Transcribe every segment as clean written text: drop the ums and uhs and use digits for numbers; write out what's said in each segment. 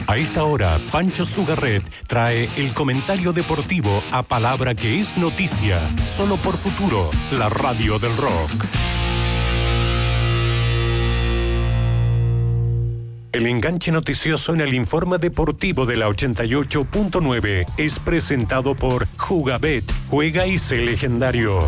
A esta hora, Pancho Sugarret trae el comentario deportivo a palabra que es noticia, solo por Futuro, la radio del rock. El enganche noticioso en el informe deportivo de la 88.9 es presentado por Jugabet, juega y sé legendario.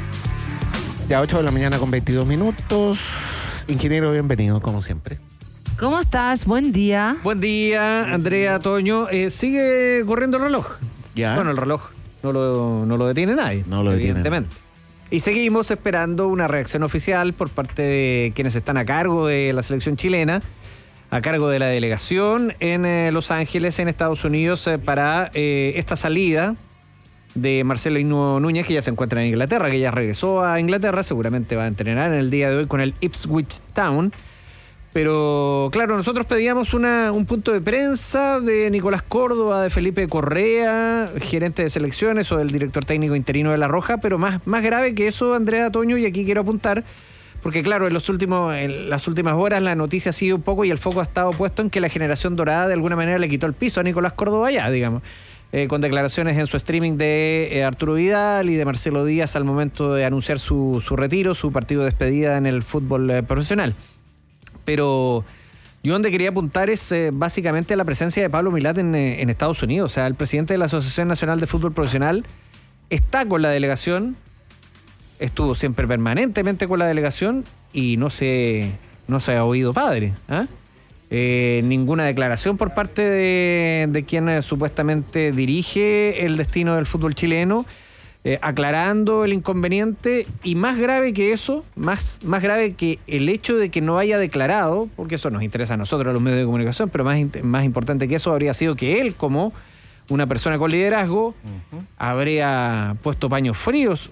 Ya 8 de la mañana con 22 minutos. Ingeniero, bienvenido, como siempre. ¿Cómo estás? Buen día. Buen día, Andrea, Toño. Sigue corriendo el reloj. ¿Ya? Bueno, el reloj no lo detiene nadie. No lo detiene. Evidentemente. Y seguimos esperando una reacción oficial por parte de quienes están a cargo de la selección chilena, a cargo de la delegación en Los Ángeles, en Estados Unidos, para esta salida de Marcelino Núñez, que ya se encuentra en Inglaterra, que ya regresó a Inglaterra, seguramente va a entrenar en el día de hoy con el Ipswich Town. Pero claro, nosotros pedíamos un punto de prensa de Nicolás Córdoba, de Felipe Correa, gerente de selecciones, o del director técnico interino de La Roja, pero más grave que eso, Andrea, Toño, y aquí quiero apuntar, porque claro, en las últimas horas la noticia ha sido un poco y el foco ha estado puesto en que la generación dorada de alguna manera le quitó el piso a Nicolás Córdoba ya, digamos. Con declaraciones en su streaming de Arturo Vidal y de Marcelo Díaz al momento de anunciar su retiro, su partido de despedida en el fútbol profesional. Pero yo donde quería apuntar es básicamente la presencia de Pablo Milat en Estados Unidos. O sea, el presidente de la Asociación Nacional de Fútbol Profesional está con la delegación, estuvo siempre permanentemente con la delegación y no se ha oído padre, ¿ah? Ninguna declaración por parte de quien supuestamente dirige el destino del fútbol chileno, aclarando el inconveniente, y más grave que eso, más grave que el hecho de que no haya declarado, porque eso nos interesa a nosotros, a los medios de comunicación, pero más importante que eso habría sido que él, como una persona con liderazgo, hubiera puesto paños fríos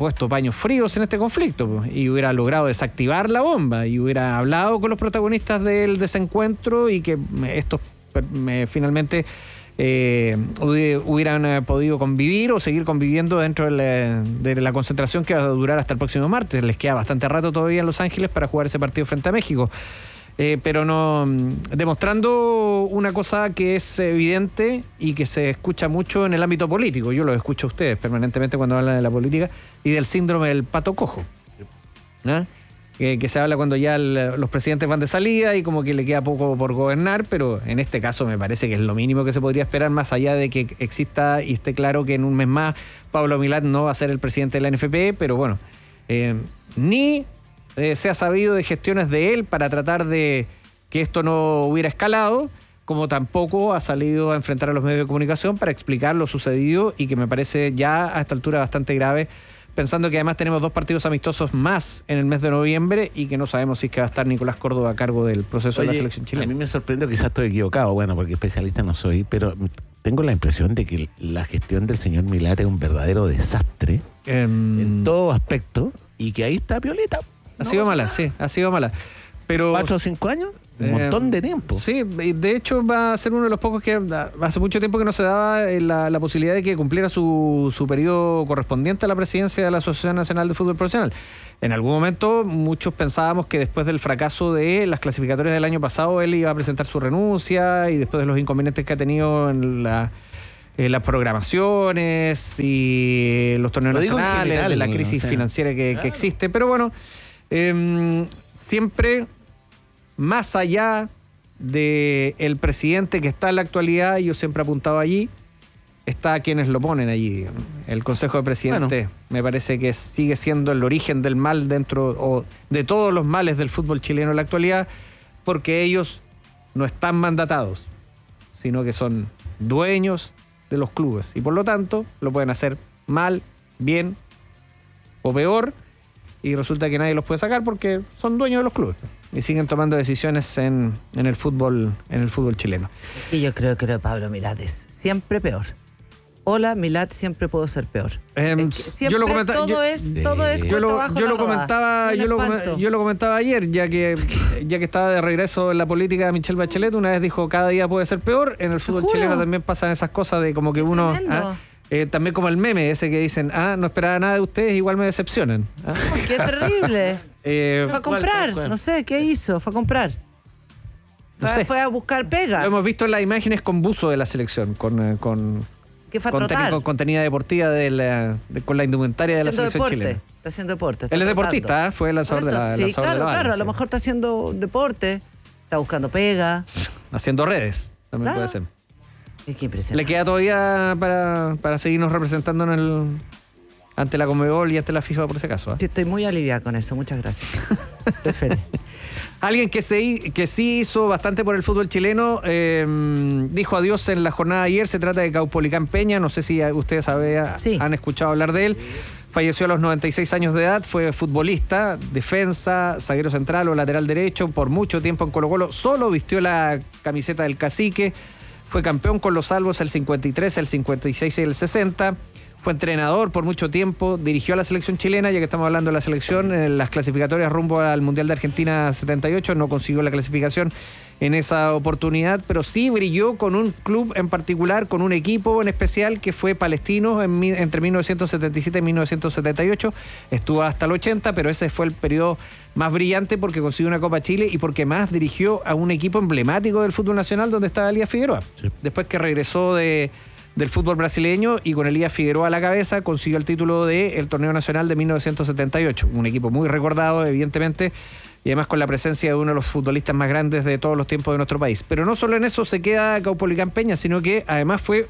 en este conflicto, y hubiera logrado desactivar la bomba, y hubiera hablado con los protagonistas del desencuentro, y que estos finalmente hubieran podido convivir o seguir conviviendo dentro de la concentración que va a durar hasta el próximo martes. Les queda bastante rato todavía en Los Ángeles para jugar ese partido frente a México. Pero no demostrando una cosa que es evidente y que se escucha mucho en el ámbito político. Yo lo escucho a ustedes permanentemente cuando hablan de la política y del síndrome del pato cojo, ¿no? Que se habla cuando ya los presidentes van de salida y como que le queda poco por gobernar, pero en este caso me parece que es lo mínimo que se podría esperar, más allá de que exista y esté claro que en un mes más Pablo Milat no va a ser el presidente de la NFP, pero bueno, ni se ha sabido de gestiones de él para tratar de que esto no hubiera escalado, como tampoco ha salido a enfrentar a los medios de comunicación para explicar lo sucedido, y que me parece ya a esta altura bastante grave, pensando que además tenemos 2 partidos amistosos más en el mes de noviembre y que no sabemos si es que va a estar Nicolás Córdoba a cargo del proceso de la selección chilena. A mí me sorprende, quizás estoy equivocado, bueno, porque especialista no soy, pero tengo la impresión de que la gestión del señor Milat es un verdadero desastre en todo aspecto, y que ahí está Piolita. Ha sido mala, sí, ha sido mala. Pero 4 o 5 años, un montón de tiempo. Sí, de hecho va a ser uno de los pocos que hace mucho tiempo que no se daba la posibilidad de que cumpliera su periodo correspondiente a la presidencia de la Asociación Nacional de Fútbol Profesional. En algún momento muchos pensábamos que después del fracaso de las clasificatorias del año pasado él iba a presentar su renuncia, y después de los inconvenientes que ha tenido en las programaciones y los torneos nacionales, general, de la crisis financiera que existe. Pero bueno, siempre más allá del presidente que está en la actualidad, yo siempre he apuntado allí, está quienes lo ponen allí, digamos. El Consejo de Presidentes, me parece que sigue siendo el origen del mal dentro, o de todos los males del fútbol chileno en la actualidad, porque ellos no están mandatados, sino que son dueños de los clubes, y por lo tanto lo pueden hacer mal, bien o peor, y resulta que nadie los puede sacar porque son dueños de los clubes y siguen tomando decisiones en el fútbol chileno. Y yo creo que lo de Pablo Milat es siempre peor. Hola, Milat, siempre puedo ser peor. Siempre, yo lo comentaba, yo lo comentaba ayer, ya que estaba de regreso en la política de Michelle Bachelet, una vez dijo: cada día puede ser peor. En el fútbol chileno también pasan esas cosas de como que uno... también como el meme ese que dicen: no esperaba nada de ustedes, igual me decepcionan. ¡Qué terrible! Fue a comprar, no sé, ¿qué hizo? Fue a comprar. Fue a buscar pega. Lo hemos visto en las imágenes con buzo de la selección, con ¿Qué fue a trotar? con contenida deportiva con la indumentaria de la selección chilena. Está haciendo deporte. Él es deportista, fue el lanzador de la Sí, lanzador de la bala, claro. A sí. lo mejor está haciendo deporte, está buscando pega. Haciendo redes, también Claro. puede ser. Es que impresionante. Le queda todavía para seguirnos representando ante la Conmebol y ante la FIFA, por ese caso. Sí, estoy muy aliviada con eso. Muchas gracias. Estoy feliz. Alguien que sí hizo bastante por el fútbol chileno, dijo adiós en la jornada de ayer. Se trata de Caupolicán Peña. No sé si ustedes han escuchado hablar de él. Falleció a los 96 años de edad. Fue futbolista, defensa, zaguero central o lateral derecho. Por mucho tiempo en Colo-Colo. Solo vistió la camiseta del Cacique. Fue campeón con los Albos el 53, el 56 y el 60. Fue entrenador por mucho tiempo, dirigió a la selección chilena, ya que estamos hablando de la selección, en las clasificatorias rumbo al Mundial de Argentina 78, no consiguió la clasificación en esa oportunidad, pero sí brilló con un club en particular, con un equipo en especial que fue Palestino entre 1977 y 1978, estuvo hasta el 80, pero ese fue el periodo más brillante porque consiguió una Copa Chile y porque más dirigió a un equipo emblemático del fútbol nacional donde estaba Elías Figueroa. Sí. Después que regresó del fútbol brasileño y con Elías Figueroa a la cabeza consiguió el título del Torneo Nacional de 1978. Un equipo muy recordado, evidentemente, y además con la presencia de uno de los futbolistas más grandes de todos los tiempos de nuestro país. Pero no solo en eso se queda Caupolicán Peña, sino que además fue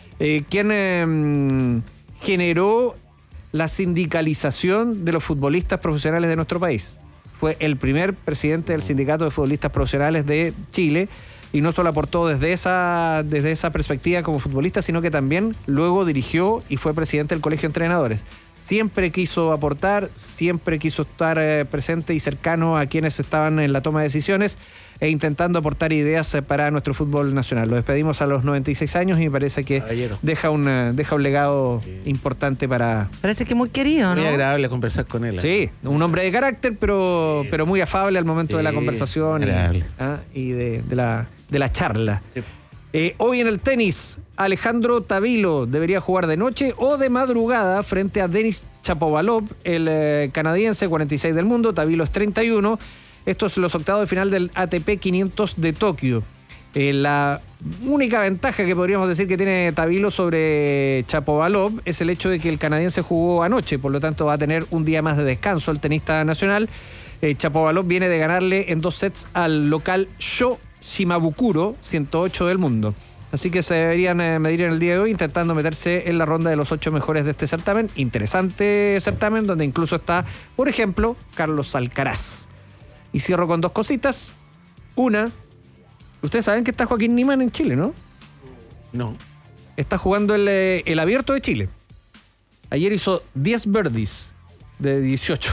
quien generó la sindicalización de los futbolistas profesionales de nuestro país. Fue el primer presidente del Sindicato de Futbolistas Profesionales de Chile. Y no solo aportó desde esa perspectiva como futbolista, sino que también luego dirigió y fue presidente del Colegio de Entrenadores. Siempre quiso aportar, siempre quiso estar presente y cercano a quienes estaban en la toma de decisiones e intentando aportar ideas para nuestro fútbol nacional. Lo despedimos a los 96 años y me parece que deja un legado importante para... Parece que muy querido, ¿no? Muy agradable conversar con él. Sí, un hombre de carácter, pero muy afable al momento de la conversación y de la charla. Sí. Hoy en el tenis, Alejandro Tavilo debería jugar de noche o de madrugada frente a Denis Shapovalov, el canadiense, 46 del mundo. Tavilo es 31. Estos son los octavos de final del ATP 500 de Tokio. La única ventaja que podríamos decir que tiene Tavilo sobre Shapovalov es el hecho de que el canadiense jugó anoche, por lo tanto va a tener un día más de descanso el tenista nacional. Shapovalov viene de ganarle en 2 sets al local Sho Shimabukuro, 108 del mundo. Así que se deberían medir en el día de hoy intentando meterse en la ronda de los 8 mejores de este certamen. Interesante certamen donde incluso está, por ejemplo, Carlos Alcaraz. Y cierro con 2 cositas. Una, ustedes saben que está Joaquín Niemann en Chile, ¿no? No. Está jugando el Abierto de Chile. Ayer hizo 10 birdies de 18.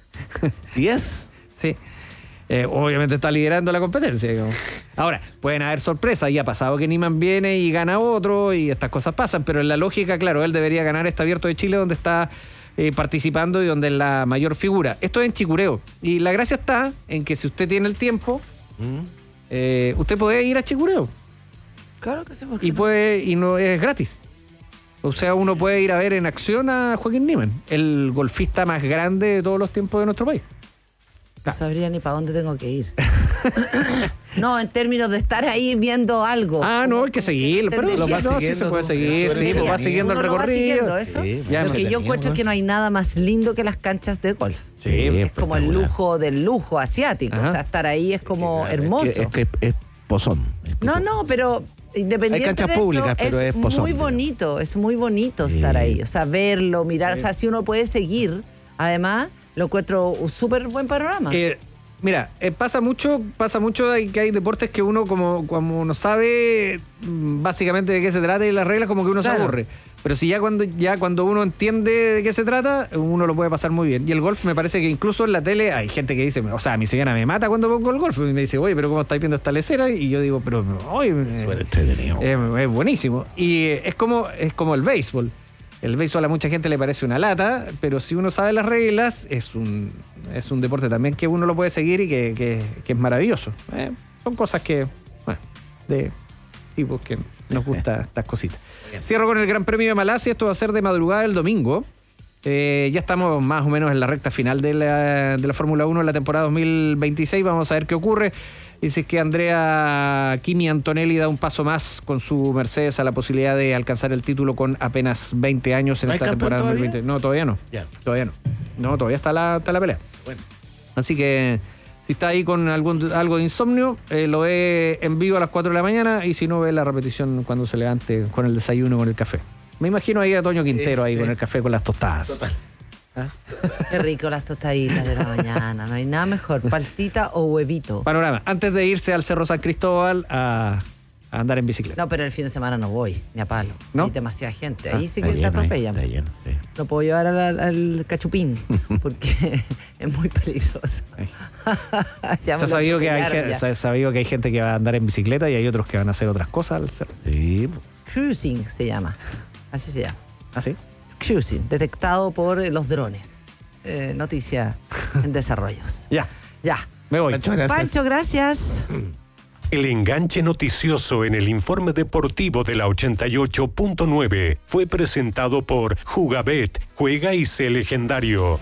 ¿10? Sí. Obviamente está liderando la competencia. Digamos. Ahora, pueden haber sorpresas. Ya ha pasado que Niemann viene y gana otro y estas cosas pasan, pero en la lógica, claro, él debería ganar este Abierto de Chile donde está participando y donde es la mayor figura. Esto es en Chicureo. Y la gracia está en que si usted tiene el tiempo, usted puede ir a Chicureo. Claro que sí. Y no es gratis. O sea, uno puede ir a ver en acción a Joaquín Niemann, el golfista más grande de todos los tiempos de nuestro país. No sabría ni para dónde tengo que ir. No, en términos de estar ahí viendo algo. No, hay que seguirlo. Pero lo va siguiendo, sí se puede seguir. Sí, va siguiendo el recorrido. Va siguiendo eso. Sí, Lo que yo encuentro es que no hay nada más lindo que las canchas de golf. Sí, es como el lujo del lujo asiático. Ajá. O sea, estar ahí es como hermoso. Es que es pozón. No, pero independiente hay canchas de eso, públicas, pero es pozón. Es muy bonito estar ahí. O sea, verlo, mirar. Sí. O sea, si uno puede seguir, además, lo encuentro un súper buen panorama. Mira, pasa mucho que hay deportes que uno como no sabe básicamente de qué se trata y las reglas, como que uno se aburre. Pero si cuando uno entiende de qué se trata, uno lo puede pasar muy bien. Y el golf me parece que incluso en la tele hay gente que dice, o sea, mi señora me mata cuando pongo el golf. Y me dice, oye, pero ¿cómo estáis viendo esta lecera? Y yo digo, pero oye, es buenísimo. Y es como el béisbol. El béisbol a mucha gente le parece una lata, pero si uno sabe las reglas, es un deporte también que uno lo puede seguir y que es maravilloso. Son cosas que, de tipos que nos gustan estas cositas. Cierro con el Gran Premio de Malasia. Esto va a ser de madrugada el domingo. Ya estamos más o menos en la recta final de la Fórmula 1 en la temporada 2026. Vamos a ver qué ocurre. Y si es que Andrea Kimi Antonelli da un paso más con su Mercedes a la posibilidad de alcanzar el título con apenas 20 años en esta temporada 2020. No, todavía no. Ya. Todavía no. No, todavía está la pelea. Bueno. Así que si está ahí con algo de insomnio, lo ve en vivo a las 4 de la mañana y si no, ve la repetición cuando se levante con el desayuno, con el café. Me imagino ahí a Toño Quintero ahí con el café, con las tostadas. Total. ¿Ah? Qué rico las tostaditas de la mañana. No hay nada mejor. Paltita o huevito. Panorama. Antes de irse al Cerro San Cristóbal a andar en bicicleta. No, pero el fin de semana no voy, ni a palo. ¿No? Hay demasiada gente. Ahí sí que Está te lleno, atropellan. está lleno, sí. No puedo llevar al cachupín porque es muy peligroso. Se ha sabido que hay gente que va a andar en bicicleta y hay otros que van a hacer otras cosas al cerro. Sí. Cruising se llama. Así se llama. ¿Ah, sí? Cruising, detectado por los drones. Noticia en desarrollos. Ya. Me voy. Pancho, gracias. Pancho, gracias. El enganche noticioso en el informe deportivo de la 88.9 fue presentado por Jugabet, juega y sé legendario.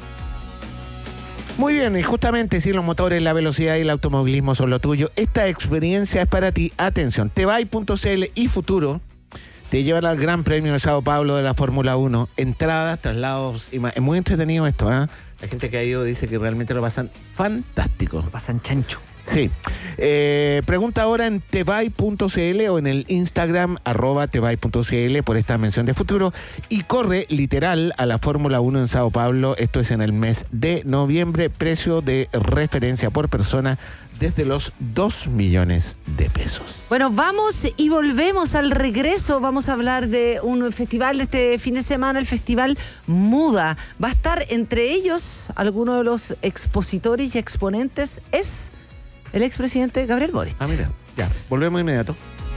Muy bien, y justamente si los motores, la velocidad y el automovilismo son lo tuyo, esta experiencia es para ti. Atención, Tebay.cl y Futuro te llevan al Gran Premio de Sao Paulo de la Fórmula 1. Entradas, traslados, es muy entretenido esto, ¿eh? La gente que ha ido dice que realmente lo pasan fantástico. Lo pasan chancho. Sí. Pregunta ahora en tebay.cl o en el Instagram @tebay.cl por esta mención de Futuro y corre literal a la Fórmula 1 en Sao Paulo. Esto es en el mes de noviembre. Precio de referencia por persona desde los 2 millones de pesos. Bueno, vamos y volvemos al regreso. Vamos a hablar de un festival de este fin de semana, el Festival Muda. Va a estar entre ellos, alguno de los expositores y exponentes es el expresidente Gabriel Boric. Ah, mira, ya, volvemos inmediato.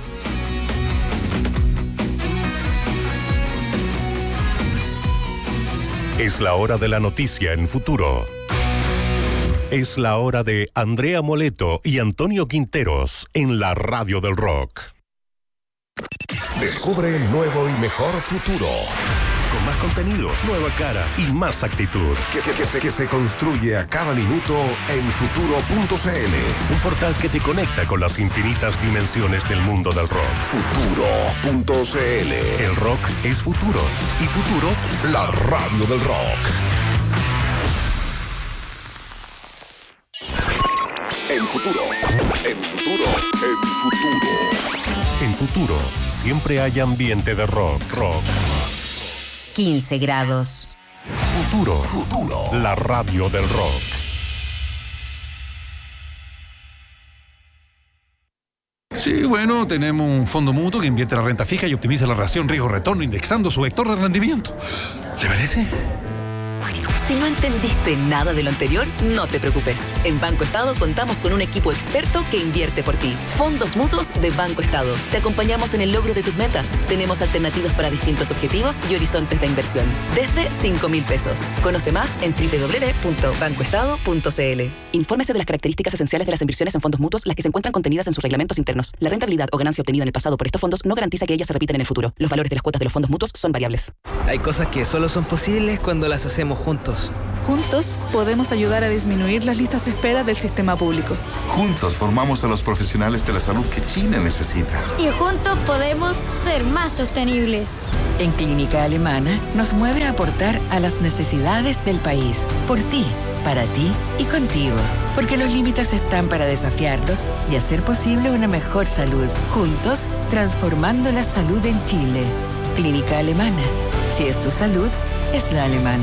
Es la hora de la noticia en Futuro. Es la hora de Andrea Moleto y Antonio Quinteros en la Radio del Rock. Descubre el nuevo y mejor Futuro. Con más contenido, nueva cara y más actitud. Que se construye a cada minuto en Futuro.cl. Un portal que te conecta con las infinitas dimensiones del mundo del rock. Futuro.cl. El rock es futuro. Y futuro, la radio del rock. En Futuro. En Futuro. En Futuro. En Futuro, siempre hay ambiente de rock. 15 grados. Futuro. La radio del rock. Sí, bueno, tenemos un fondo mutuo que invierte la renta fija y optimiza la relación riesgo-retorno indexando su vector de rendimiento. ¿Le parece? Si no entendiste nada de lo anterior, no te preocupes. En Banco Estado contamos con un equipo experto que invierte por ti. Fondos mutuos de Banco Estado. Te acompañamos en el logro de tus metas. Tenemos alternativas para distintos objetivos y horizontes de inversión. Desde 5.000 pesos. Conoce más en www.bancoestado.cl. Infórmese de las características esenciales de las inversiones en fondos mutuos, las que se encuentran contenidas en sus reglamentos internos. La rentabilidad o ganancia obtenida en el pasado por estos fondos no garantiza que ellas se repitan en el futuro. Los valores de las cuotas de los fondos mutuos son variables. Hay cosas que solo son posibles cuando las hacemos juntos. Juntos podemos ayudar a disminuir las listas de espera del sistema público. Juntos formamos a los profesionales de la salud que China necesita. Y juntos podemos ser más sostenibles. En Clínica Alemana nos mueve a aportar a las necesidades del país. Por ti, para ti y contigo. Porque los límites están para desafiarlos y hacer posible una mejor salud. Juntos, transformando la salud en Chile. Clínica Alemana. Si es tu salud, es la alemana.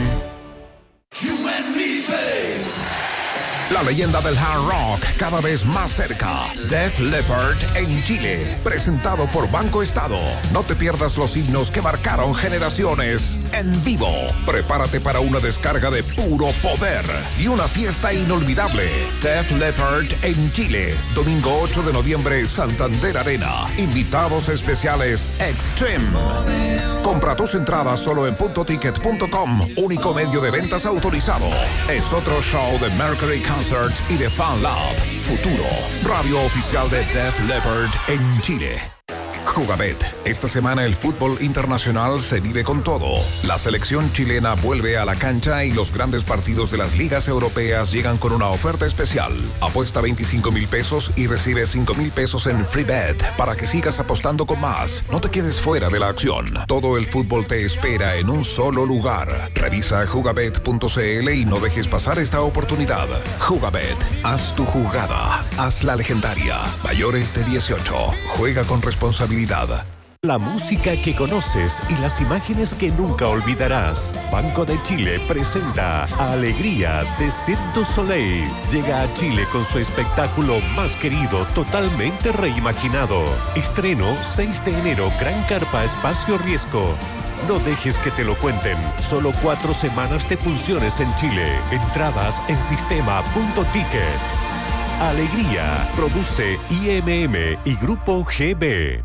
La leyenda del hard rock cada vez más cerca. Def Leppard en Chile. Presentado por Banco Estado. No te pierdas los himnos que marcaron generaciones en vivo. Prepárate para una descarga de puro poder y una fiesta inolvidable. Def Leppard en Chile. Domingo 8 de noviembre, Santander Arena. Invitados especiales Extreme. Compra tus entradas solo en puntoticket.com. Único medio de ventas autorizado. Es otro show de Mercury Concert y de Fan Lab. Futuro, radio oficial de Def Leppard en Chile. Jugabet. Esta semana el fútbol internacional se vive con todo. La selección chilena vuelve a la cancha y los grandes partidos de las ligas europeas llegan con una oferta especial. Apuesta 25,000 pesos y recibe 5,000 pesos en free bet para que sigas apostando con más. No te quedes fuera de la acción. Todo el fútbol te espera en un solo lugar. Revisa jugabet.cl y no dejes pasar esta oportunidad. Jugabet. Haz tu jugada. Haz la legendaria. Mayores de 18. Juega con responsabilidad. La música que conoces y las imágenes que nunca olvidarás. Banco de Chile presenta Alegría de Cirque du Soleil. Llega a Chile con su espectáculo más querido, totalmente reimaginado. Estreno 6 de enero, Gran Carpa Espacio Riesgo. No dejes que te lo cuenten. Solo 4 semanas de funciones en Chile. Entradas en sistema.ticket. Alegría. Produce IMM y Grupo GB.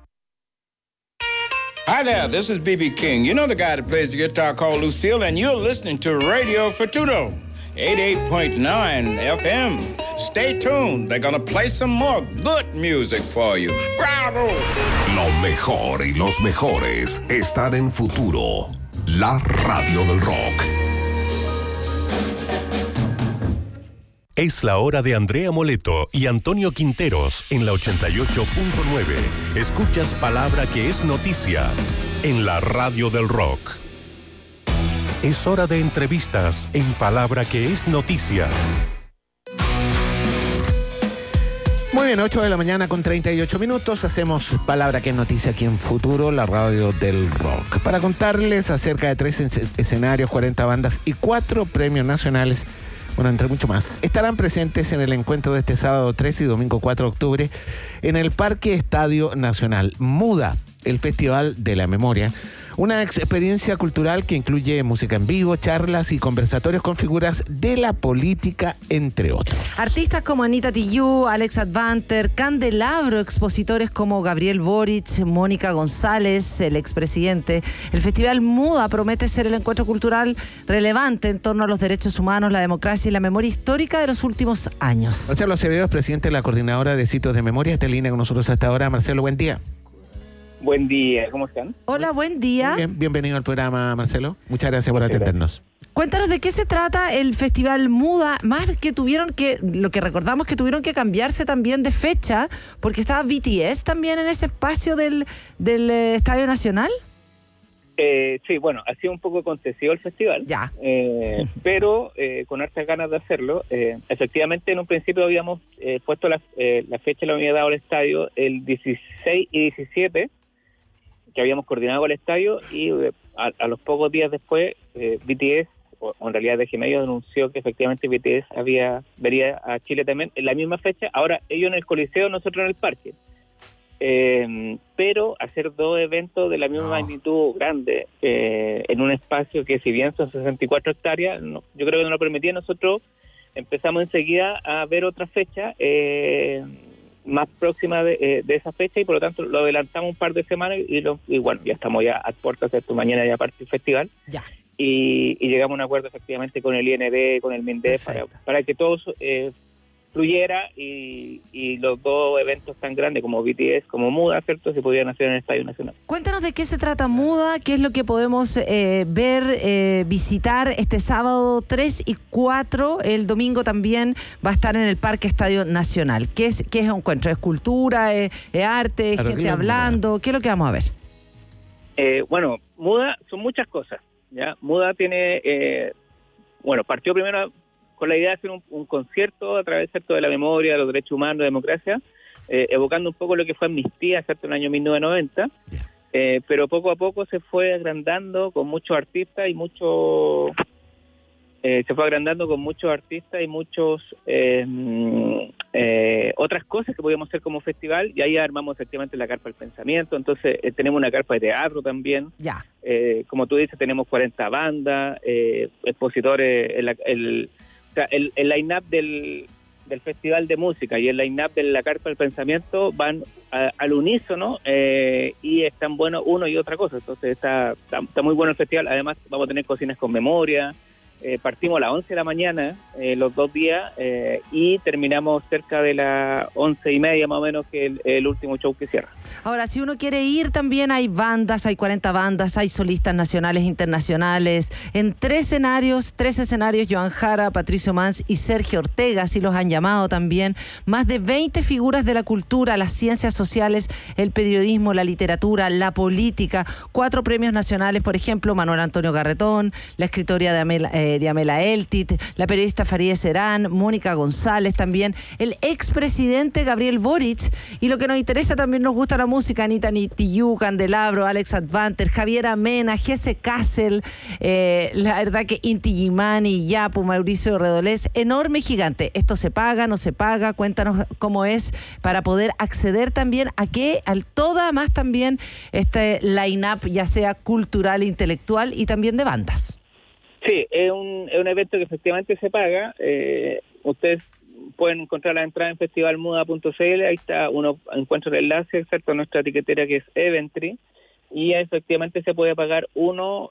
Hi there, this is B.B. King. You know the guy that plays the guitar called Lucille, and you're listening to Radio Futuro, 88.9 FM. Stay tuned. They're gonna play some more good music for you. ¡Bravo! Lo mejor y los mejores están en Futuro, la radio del rock. Es la hora de Andrea Moleto y Antonio Quinteros en la 88.9. Escuchas palabra que es noticia en la radio del rock. Es hora de entrevistas en palabra que es noticia. Muy bien, 8 de la mañana con 38 minutos. Hacemos palabra que es noticia aquí en Futuro, la radio del rock. Para contarles acerca de 3 escenarios, 40 bandas y 4 premios nacionales. Bueno, entre mucho más. Estarán presentes en el encuentro de este sábado 3 y domingo 4 de octubre en el Parque Estadio Nacional. Muda, el Festival de la Memoria. Una experiencia cultural que incluye música en vivo, charlas y conversatorios con figuras de la política, entre otros. Artistas como Anita Tijoux, Alex Advanter, Candelabro, expositores como Gabriel Boric, Mónica González, el expresidente. El Festival Muda promete ser el encuentro cultural relevante en torno a los derechos humanos, la democracia y la memoria histórica de los últimos años. Marcelo Acevedo es presidente de la Coordinadora de Sitios de Memoria. Está en línea con nosotros hasta ahora. Marcelo, buen día. Buen día, ¿cómo están? Hola, buen día. Bien, bienvenido al programa, Marcelo. Muchas gracias por atendernos. Cuéntanos de qué se trata el Festival Muda, más que lo que recordamos que tuvieron que cambiarse también de fecha, porque estaba BTS también en ese espacio del Estadio Nacional. Sí, bueno, ha sido un poco concesivo el festival, ya. Pero con hartas ganas de hacerlo. Efectivamente, en un principio habíamos puesto la fecha, la había dado al estadio el 16 y 17, que habíamos coordinado con el estadio, y a los pocos días después BTS, o en realidad DG Medios, anunció que efectivamente BTS vería a Chile también en la misma fecha. Ahora ellos en el Coliseo, nosotros en el parque. Pero hacer 2 eventos de la misma magnitud grande en un espacio que, si bien son 64 hectáreas, yo creo que no lo permitía. Nosotros empezamos enseguida a ver otra fecha más próxima de esa fecha, y por lo tanto lo adelantamos un par de semanas y bueno, ya estamos ya a puertas de mañana ya parte del festival. Ya. Y llegamos a un acuerdo efectivamente con el IND, con el MINDEF, para que todos fluyera y los 2 eventos tan grandes como BTS, como Muda, ¿cierto?, se podían hacer en el Estadio Nacional. Cuéntanos de qué se trata Muda, qué es lo que podemos ver, visitar este sábado 3 y 4. El domingo también va a estar en el Parque Estadio Nacional. ¿Qué es un encuentro? ¿Es cultura? ¿Es arte? ¿Es gente hablando? ¿Qué es lo que vamos a ver? Bueno, Muda son muchas cosas, ¿ya? Muda tiene, partió primero con la idea de hacer un concierto a través, ¿cierto?, de la memoria, de los derechos humanos, de democracia, evocando un poco lo que fue Amnistía, ¿cierto?, en el año 1990, pero poco a poco se fue agrandando con muchos artistas y otras cosas que podíamos hacer como festival, y ahí armamos efectivamente la Carpa del Pensamiento. Entonces tenemos una carpa de teatro también. Ya. Como tú dices, tenemos 40 bandas, expositores, el line-up del Festival de Música y el line-up de la Carpa del Pensamiento van al unísono, y están buenos uno y otra cosa. Entonces está muy bueno el festival. Además vamos a tener cocinas con memoria, Partimos a las 11 de la mañana, los 2 días, y terminamos cerca de las 11:30 más o menos, que es el último show que cierra. Ahora, si uno quiere ir también, hay bandas, hay 40 bandas, hay solistas nacionales, internacionales, en 3 escenarios, Joan Jara, Patricio Mans y Sergio Ortega, así los han llamado también, más de 20 figuras de la cultura, las ciencias sociales, el periodismo, la literatura, la política, 4 premios nacionales, por ejemplo, Manuel Antonio Garretón, la escritora de Amela Eltit, la periodista Farideh Serán, Mónica González también, el expresidente Gabriel Boric, y lo que nos interesa también, nos gusta la música, Anita Nitiyú, Candelabro, Alex Advanter, Javiera Mena, Jesse Kassel, la verdad que Inti Gimani, Yapu, Mauricio Redolés, enorme y gigante. ¿Esto se paga, no se paga? Cuéntanos cómo es para poder acceder también a toda más también este line-up, ya sea cultural, intelectual y también de bandas. Sí, es un evento que efectivamente se paga. Ustedes pueden encontrar la entrada en festivalmuda.cl, ahí está, uno encuentra el enlace, exacto, a nuestra etiquetera que es Eventry, y efectivamente se puede pagar uno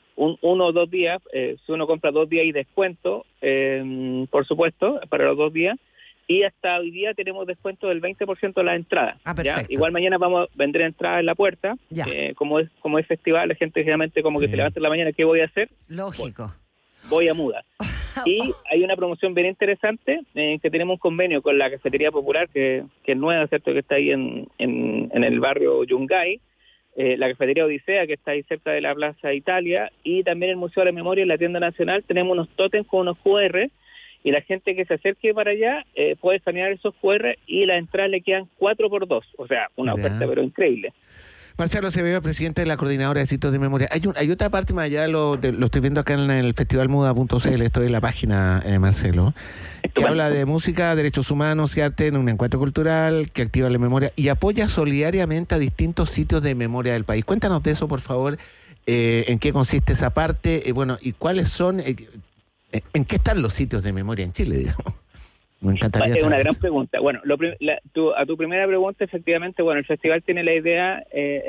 o 2 días, si uno compra 2 días y descuento, por supuesto, para los 2 días, y hasta hoy día tenemos descuento del 20% de la entrada. Perfecto. Igual mañana vamos a vender entradas en la puerta, como es festival, la gente generalmente como que se levanta en la mañana, ¿qué voy a hacer? Lógico. Voy a Muda. Y hay una promoción bien interesante, que tenemos un convenio con la Cafetería Popular, que es nueva, ¿cierto?, que está ahí en el barrio Yungay, la Cafetería Odisea, que está ahí cerca de la Plaza Italia, y también el Museo de la Memoria en la Tienda Nacional. Tenemos unos tótems con unos QR, y la gente que se acerque para allá puede escanear esos QR, y las entradas le quedan 4x2, o sea, una oferta pero increíble. Marcelo Acevedo, presidente de la Coordinadora de Sitios de Memoria. Hay otra parte más allá, lo estoy viendo acá en el festivalmuda.cl, estoy en la página, Marcelo, que habla de música, derechos humanos y arte en un encuentro cultural que activa la memoria y apoya solidariamente a distintos sitios de memoria del país. Cuéntanos de eso, por favor, en qué consiste esa parte, y cuáles son, en qué están los sitios de memoria en Chile, digamos. Me encantaría saber. Es una gran pregunta. Bueno, a tu primera pregunta, efectivamente, el festival tiene la idea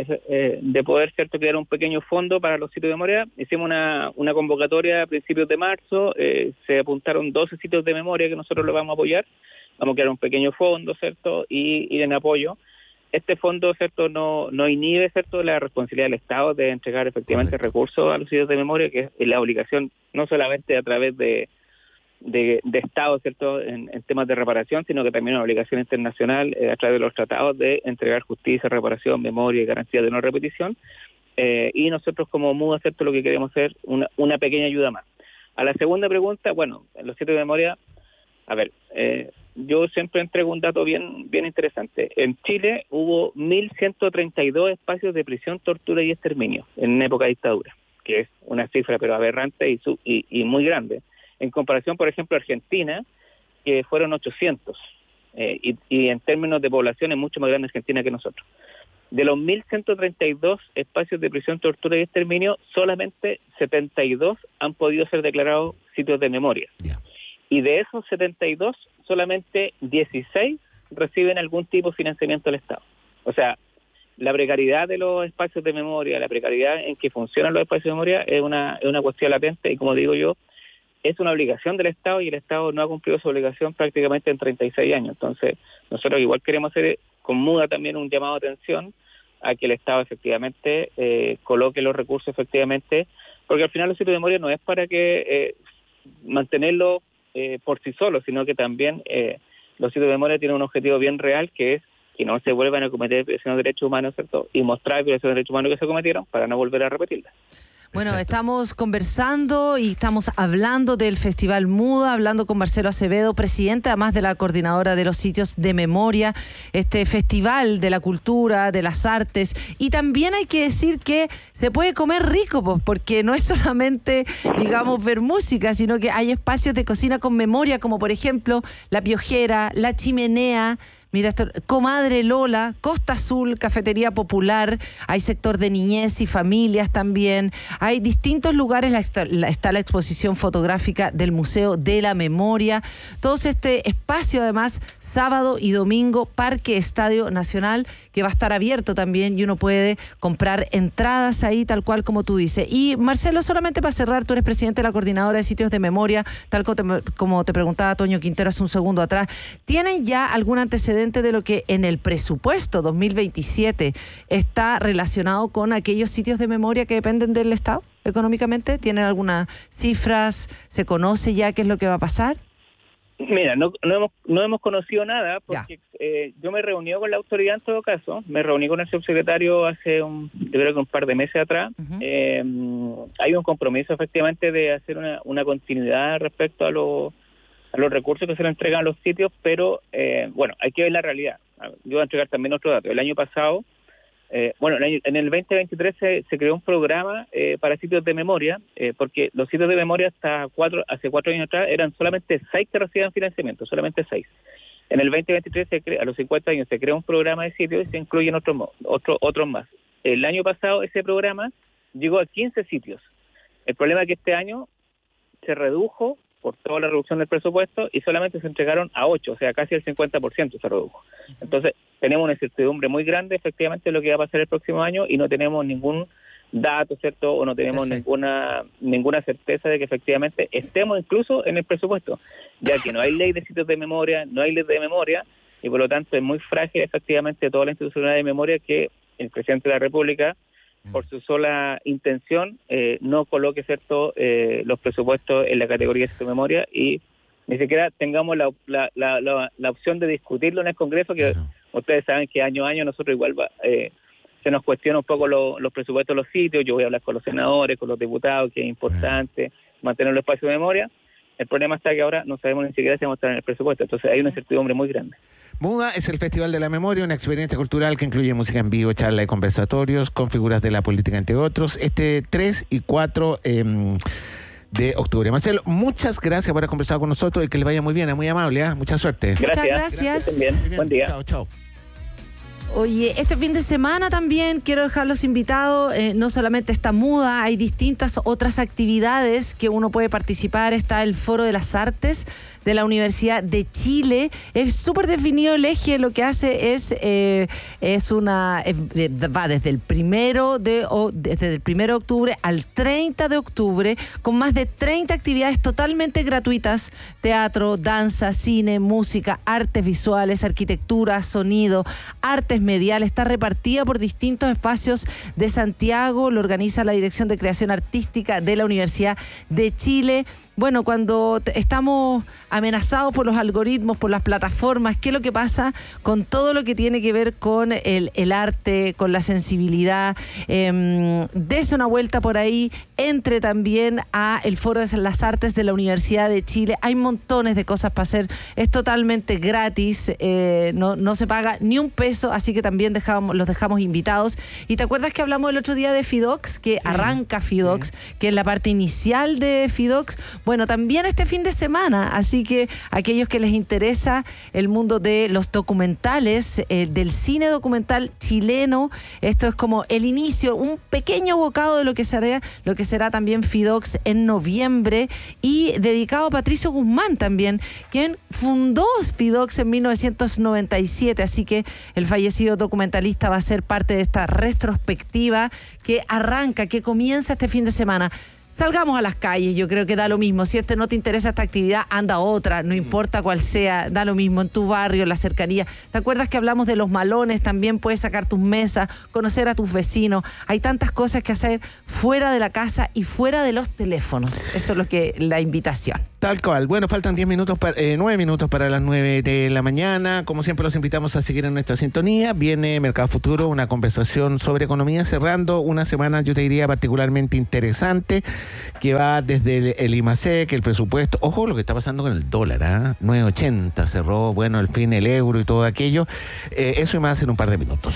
de poder, ¿cierto?, crear un pequeño fondo para los sitios de memoria. Hicimos una convocatoria a principios de marzo, se apuntaron 12 sitios de memoria que nosotros los vamos a apoyar. Vamos a crear un pequeño fondo, ¿cierto?, y ir en apoyo. Este fondo, ¿cierto?, no inhibe, ¿cierto?, la responsabilidad del Estado de entregar efectivamente recursos a los sitios de memoria, que es la obligación no solamente a través de Estado, ¿cierto?, en temas de reparación, sino que también una obligación internacional a través de los tratados de entregar justicia, reparación, memoria y garantía de no repetición. Y nosotros como MUDA, ¿cierto?, lo que queremos hacer una pequeña ayuda más. A la segunda pregunta, en los sitios de memoria, yo siempre entrego un dato bien interesante. En Chile hubo 1.132 espacios de prisión, tortura y exterminio en época de dictadura, que es una cifra pero aberrante y muy grande. En comparación, por ejemplo, Argentina, que fueron 800, y en términos de población es mucho más grande Argentina que nosotros. De los 1.132 espacios de prisión, tortura y exterminio, solamente 72 han podido ser declarados sitios de memoria. Y de esos 72, solamente 16 reciben algún tipo de financiamiento del Estado. O sea, la precariedad de los espacios de memoria, la precariedad en que funcionan los espacios de memoria es una cuestión latente, y como digo yo, es una obligación del Estado, y el Estado no ha cumplido su obligación prácticamente en 36 años. Entonces, nosotros igual queremos hacer con MUDA también un llamado de atención a que el Estado efectivamente coloque los recursos efectivamente, porque al final los sitios de memoria no es para que mantenerlo por sí solos, sino que también los sitios de memoria tienen un objetivo bien real, que es que no se vuelvan a cometer violaciones de derechos humanos, ¿cierto?, y mostrar violaciones de derechos humanos que se cometieron para no volver a repetirlas. Bueno, estamos conversando y estamos hablando del Festival MUDA, hablando con Marcelo Acevedo, presidente además de la Coordinadora de los Sitios de Memoria, este festival de la cultura, de las artes, y también hay que decir que se puede comer rico, pues, porque no es solamente, digamos, ver música, sino que hay espacios de cocina con memoria, como por ejemplo La Piojera, La Chimenea, Mira, Comadre Lola, Costa Azul, Cafetería Popular, hay sector de niñez y familias también, hay distintos lugares, está la exposición fotográfica del Museo de la Memoria, todo este espacio además, sábado y domingo, Parque Estadio Nacional, que va a estar abierto también y uno puede comprar entradas ahí, tal cual como tú dices. Y Marcelo, solamente para cerrar, tú eres presidente de la Coordinadora de Sitios de Memoria, tal como te preguntaba Toño Quintero hace un segundo atrás. ¿Tienen ya algún antecedente de lo que en el presupuesto 2027 está relacionado con aquellos sitios de memoria que dependen del Estado económicamente? ¿Tienen algunas cifras? ¿Se conoce ya qué es lo que va a pasar? Mira, no hemos conocido nada porque yo me reuní con la autoridad en todo caso, me reuní con el subsecretario hace yo creo que un par de meses atrás. Hay un compromiso efectivamente de hacer una continuidad respecto a los recursos que se le entregan a los sitios, pero bueno, hay que ver la realidad. Yo voy a entregar también otro dato. El año pasado, en el 2023 se creó un programa para sitios de memoria, porque los sitios de memoria hace 4 años atrás eran solamente 6 que recibían financiamiento, solamente 6. En el 2023, a los 50 años, se crea un programa de sitios y se incluyen otros más. El año pasado ese programa llegó a 15 sitios. El problema es que este año se redujo por toda la reducción del presupuesto y solamente se entregaron a 8, o sea, casi el 50% se redujo. Entonces, tenemos una incertidumbre muy grande efectivamente de lo que va a pasar el próximo año y no tenemos ningún dato, ¿cierto? O no tenemos ninguna certeza de que efectivamente estemos incluso en el presupuesto, ya que no hay ley de sitios de memoria, no hay ley de memoria y por lo tanto es muy frágil efectivamente toda la institucionalidad de memoria que el presidente de la República, por su sola intención, no coloque los presupuestos en la categoría de memoria y ni siquiera tengamos la opción de discutirlo en el Congreso, que ustedes saben que año a año nosotros igual se nos cuestiona un poco los presupuestos de los sitios. Yo voy a hablar con los senadores, con los diputados, que es importante mantener los espacios de memoria. El problema está que ahora no sabemos ni siquiera si vamos a estar en el presupuesto, entonces hay una incertidumbre muy grande. Muda es el Festival de la Memoria, una experiencia cultural que incluye música en vivo, charla y conversatorios con figuras de la política, entre otros, 3 y 4 de octubre. Marcelo, muchas gracias por haber conversado con nosotros y que les vaya muy bien, es muy amable, mucha suerte. Gracias. Bien. Buen día. Chao. Oye, este fin de semana también quiero dejarlos invitados, no solamente está Muda, hay distintas otras actividades que uno puede participar. Está el Foro de las Artes de la Universidad de Chile. Es súper definido el eje, lo que hace va desde el 1 de octubre al 30 de octubre, con más de 30 actividades totalmente gratuitas: teatro, danza, cine, música, artes visuales, arquitectura, sonido, artes mediales. Está repartida por distintos espacios de Santiago, lo organiza la Dirección de Creación Artística de la Universidad de Chile. Bueno, cuando estamos amenazados por los algoritmos, por las plataformas, ¿qué es lo que pasa con todo lo que tiene que ver con el arte, con la sensibilidad? Dese una vuelta por ahí, entre también a el Foro de las Artes de la Universidad de Chile. Hay montones de cosas para hacer, es totalmente gratis, no se paga ni un peso, así que también los dejamos invitados. ¿Y te acuerdas que hablamos el otro día de FIDOX? Que arranca FIDOX, que es la parte inicial de FIDOX. Bueno, también este fin de semana, así que aquellos que les interesa el mundo de los documentales, del cine documental chileno, esto es como el inicio, un pequeño bocado de lo que será también FIDOX en noviembre, y dedicado a Patricio Guzmán también, quien fundó FIDOX en 1997, así que el fallecido documentalista va a ser parte de esta retrospectiva que comienza este fin de semana. Salgamos a las calles, yo creo que da lo mismo. Si no te interesa esta actividad, anda a otra, no importa cuál sea, da lo mismo, en tu barrio, en la cercanía. ¿Te acuerdas que hablamos de los malones? También puedes sacar tus mesas, conocer a tus vecinos. Hay tantas cosas que hacer fuera de la casa y fuera de los teléfonos. Eso es la invitación. Tal cual. Bueno, faltan 9 minutos para las 9 de la mañana. Como siempre, los invitamos a seguir en nuestra sintonía. Viene Mercado Futuro, una conversación sobre economía, cerrando una semana, yo te diría, particularmente interesante, que va desde el IMASEC, el presupuesto. Ojo lo que está pasando con el dólar, 9.80 cerró, bueno, al fin el euro y todo aquello. Eso y más en un par de minutos.